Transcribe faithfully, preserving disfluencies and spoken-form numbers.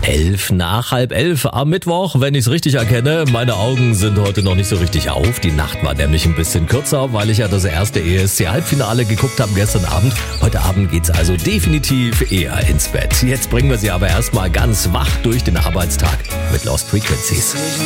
Elf nach halb elf am Mittwoch, wenn ich es richtig erkenne. Meine Augen sind heute noch nicht so richtig auf. Die Nacht war nämlich ein bisschen kürzer, weil ich ja das erste E S C-Halbfinale geguckt habe gestern Abend. Heute Abend geht's also definitiv eher ins Bett. Jetzt bringen wir Sie aber erstmal ganz wach durch den Arbeitstag mit Lost Frequencies.